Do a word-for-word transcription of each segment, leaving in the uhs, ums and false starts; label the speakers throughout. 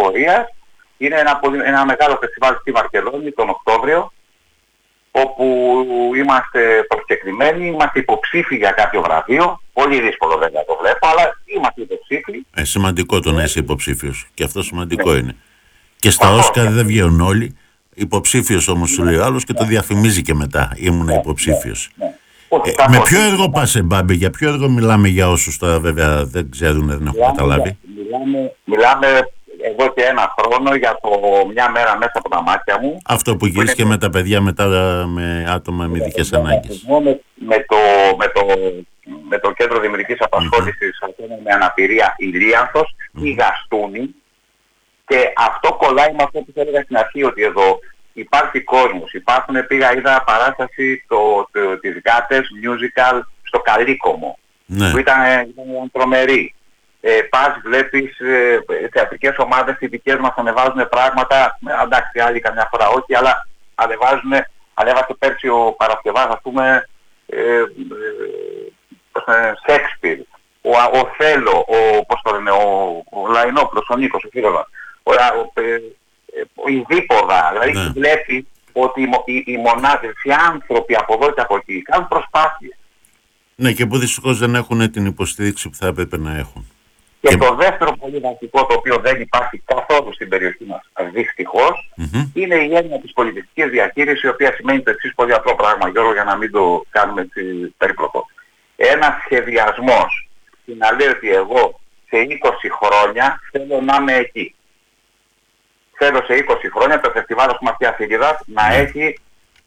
Speaker 1: κατηγορίας. Είναι ένα, πολύ, ένα μεγάλο φεστιβάλ στη Βαρκελόνη τον Οκτώβριο, όπου είμαστε προσκεκλημένοι, είμαστε υποψήφοι για κάποιο βραβείο. Πολύ δύσκολο βέβαια το βλέπω, αλλά είμαστε υποψήφοι.
Speaker 2: Ε, σημαντικό το να είσαι υποψήφιος. Και αυτό σημαντικό ναι. είναι. Και στα Όσκαρ δεν βγαίνουν όλοι. Υποψήφιος όμως σου λέει ο άλλος και το διαφημίζει και μετά. Ήμουν υποψήφιος.
Speaker 1: Ναι, ναι.
Speaker 2: Ε, με ποιο έργο πας, Μπάμπη, για ποιο έργο μιλάμε για όσους τώρα βέβαια δεν ξέρουν, δεν έχουν καταλάβει?
Speaker 1: Μιλάμε, μιλάμε εγώ και ένα χρόνο για το μια μέρα μέσα από τα μάτια μου.
Speaker 2: Αυτό που γυρίστηκε είναι... με τα παιδιά μετά με άτομα με ειδικές ανάγκες.
Speaker 1: Με, με, το, με, το, με το Κέντρο Δημιουργικής Απασχόλησης mm-hmm. με αναπηρία Ηλίανθος mm-hmm. η Γαστούνη. Και αυτό κολλάει με αυτό που έλεγα στην αρχή, ότι εδώ υπάρχει κόσμος. Υπάρχουν, πήγα, είδα παράσταση το, το, της Γάτες musical στο Καλίκομο, ναι. που ήταν, ήταν τρομερή. Ε, πας, βλέπεις ε, θεατρικές ομάδες, οι δικές μας ανεβάζουν πράγματα, εντάξει άλλοι καμιά φορά όχι, αλλά ανεβάζουν, ανέβασε πέρσι ο Παρασκευάς, ας πούμε, ε, ε, Σέξπιρ, ο, ο Θέλο, ο, πώς το λένε, ο, ο Λαϊνόπουλος, ο Νίκος, ο φίλος μας, ο, ο, ε, ο Ιδίποδα, δηλαδή ναι. βλέπει ότι οι, οι, οι μονάδες, οι άνθρωποι από εδώ και από εκεί κάνουν προσπάθειες.
Speaker 2: Ναι, και που δυστυχώς δεν έχουν την υποστήριξη που θα έπρεπε να έχουν.
Speaker 1: Και, και το δεύτερο πολύ βασικό, το οποίο δεν υπάρχει καθόλου στην περιοχή μας, δυστυχώς, mm-hmm. είναι η έννοια της πολιτιστικής διαχείρισης, η οποία σημαίνει το εξής πολύ απλό πράγμα, Γιώργο, για να μην το κάνουμε έτσι περίπλοκο. Ένας σχεδιασμός, να λέει ότι εγώ σε είκοσι χρόνια θέλω να είμαι εκεί. Θέλω σε είκοσι χρόνια το φεστιβάλ Μαθιάς Σίγηδας να mm. έχει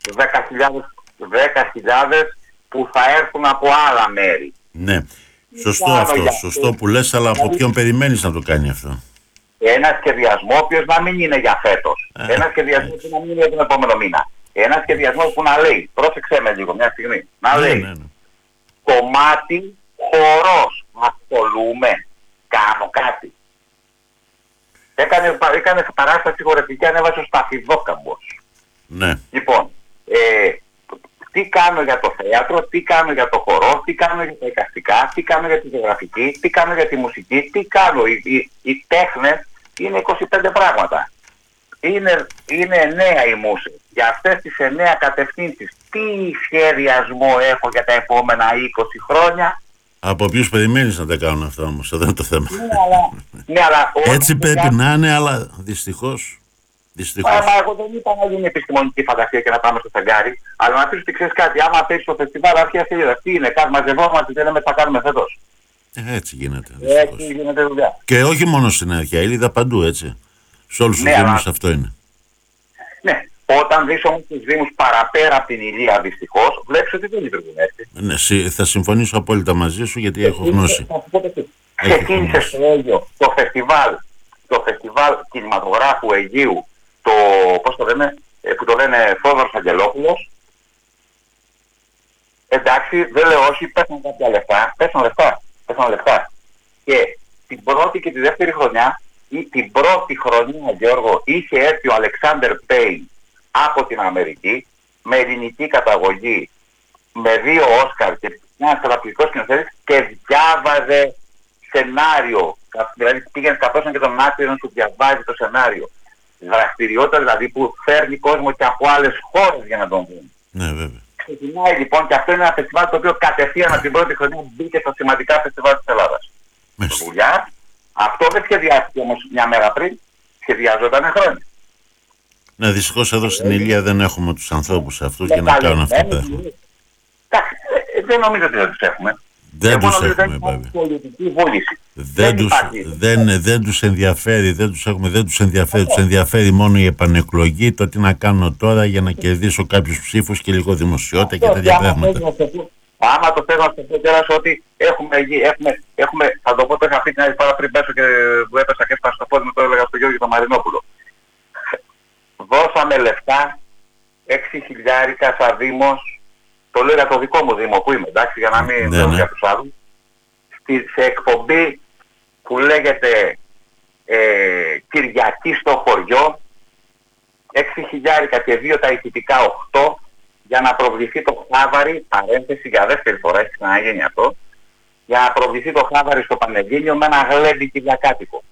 Speaker 1: δέκα χιλιάδες που θα έρθουν από άλλα μέρη.
Speaker 2: Ναι. Σωστό αυτό, σωστό που λες, αλλά από ποιον περιμένεις να το κάνει αυτό?
Speaker 1: Ένα σχεδιασμό ο οποίος να μην είναι για φέτος. Ε, ένα σχεδιασμό που να μην είναι για τον επόμενο μήνα. Ένα σχεδιασμό που να λέει, πρόσεξε με λίγο μια στιγμή, να
Speaker 2: ναι,
Speaker 1: λέει
Speaker 2: ναι, ναι.
Speaker 1: κομμάτι χορός, ασχολούμαι, κάνω κάτι. Έκανε, έκανε παράσταση χορευτική, ανέβασε ο Σταφιδόκαμπος.
Speaker 2: Ναι.
Speaker 1: Λοιπόν, ε, τι κάνω για το θέατρο, τι κάνω για το χορό, τι κάνω για τα εικαστικά, τι κάνω για τη γεωγραφική, τι κάνω για τη μουσική, τι κάνω. Οι, οι, οι τέχνες είναι είκοσι πέντε πράγματα. Είναι, είναι εννέα οι μουσες. Για αυτές τις εννέα κατευθύνσεις, τι σχεδιασμό έχω για τα επόμενα είκοσι χρόνια?
Speaker 2: Από ποιους περιμένεις να τα κάνουν αυτά όμως, εδώ είναι το θέμα.
Speaker 1: Ναι, αλλά, ναι, αλλά
Speaker 2: έτσι πρέπει για... να είναι, αλλά δυστυχώς. Δυστυχώς.
Speaker 1: Μα, μα εγώ δεν είπα να γίνει επιστημονική φαντασία και να πάμε στο φεγγάρι, αλλά να πεις ότι ξέρεις κάτι, άμα πέσει στο φεστιβάλ αρχαία σελίδα, τι είναι, κάτι μαζευόμαστε και λέμε θα κάνουμε φέτος.
Speaker 2: Ε, έτσι γίνεται.
Speaker 1: Έτσι γίνεται δουλειά.
Speaker 2: Και όχι μόνο στην αρχαία, είδα παντού έτσι. Σε όλους τους ναι, δήμους αλλά... αυτό είναι.
Speaker 1: Ναι. Όταν δεις όμως τους δήμους παραπέρα από την Ηλία δυστυχώς, βλέπεις ότι δεν λειτουργούν έτσι.
Speaker 2: Ναι, θα συμφωνήσω απόλυτα μαζί σου γιατί έχω γνώση.
Speaker 1: Ξεκίνησε στο Αίγιο το φεστιβάλ, το φεστιβάλ κινηματογράφου Αιγείου, το, πώς το λένε, που το λένε Θόδωρος Αγγελόπουλος. Εντάξει, δεν λέω όχι, πέσαν κάποια λεφτά, πέσαν λεφτά, πέσαν λεφτά. Και την πρώτη και τη δεύτερη χρονιά, ή την πρώτη χρονιά, Γιώργο, είχε έρθει ο Αλεξάνδερ Πέιν από την Αμερική, με ελληνική καταγωγή, με δύο Όσκαρ και ένας καταπληκτικός σκηνοθέτης και διάβαζε σενάριο. Δηλαδή πήγαινε καθώς και τον άκρη να σου διαβάζει το σενάριο. Δραστηριότητα δηλαδή που φέρνει κόσμο και από άλλες χώρες για να τον δουν.
Speaker 2: Ναι, βέβαια.
Speaker 1: Ξεκινάει λοιπόν και αυτό είναι ένα φεστιβάλ το οποίο κατευθείαν από την πρώτη χρονιά μπήκε στα σημαντικά φεστιβάλ της Ελλάδας. Δουλειά. Αυτό δεν σχεδιάστηκε όμως μια μέρα πριν, σχεδιάζονταν χρόνια.
Speaker 2: Ναι, δυστυχώς εδώ στην Ηλία δεν έχουμε τους ανθρώπους αυτούς για να κάνουν αυτά τα πράγματα.
Speaker 1: Εντάξει, δεν νομίζω ότι δεν τους έχουμε.
Speaker 2: Δεν τους έχουμε, βέβαια.
Speaker 1: Πολιτική βούληση.
Speaker 2: Δεν, τους, δεν, δεν τους ενδιαφέρει, δεν τους έχουμε, δεν τους ενδιαφέρει. Τους ενδιαφέρει μόνο η επανεκλογή, το τι να κάνω τώρα για να κερδίσω κάποιους ψήφους και λίγο δημοσιότητα και τέτοια πράγματα.
Speaker 1: Άμα το θέλω να σου πω κιόλας ότι έχουμε, έχουμε, έχουμε, θα το πω το είχα αυτή την άλλη φορά πριν πέσω και που έπεσα και έφτασα στο πόδι μου, το έλεγα στο Γιώργο τον Μαρινόπουλο. Δώσαμε λεφτά, έξι χιλιάρικα σαν Δήμος, το λέω για το δικό μου Δήμο που είμαι, εντάξει, για να μην ναι, ναι. για τους άλλους, στη, σε εκπομπή που λέγεται ε, Κυριακή στο χωριό, έξι χιλιάρικα και δύο τα ηχητικά οκτώ, για να προβληθεί το Χάβαρι, παρένθεση για δεύτερη φορά, έχει ξαναγίνει αυτό, για να προβληθεί το Χάβαρι στο Πανελλήνιο με ένα γλέντι κυριακάτικο.